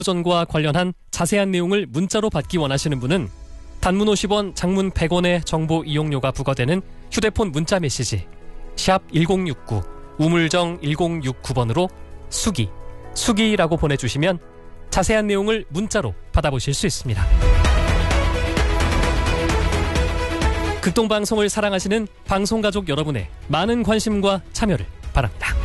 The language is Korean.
전과 관련한 자세한 내용을 문자로 받기 원하시는 분은 단문 50원, 장문 100원의 정보 이용료가 부과되는 휴대폰 문자 메시지 샵 1069 우물정 1069번으로 수기라고 보내주시면 자세한 내용을 문자로 받아보실 수 있습니다. 극동방송을 사랑하시는 방송가족 여러분의 많은 관심과 참여를 바랍니다.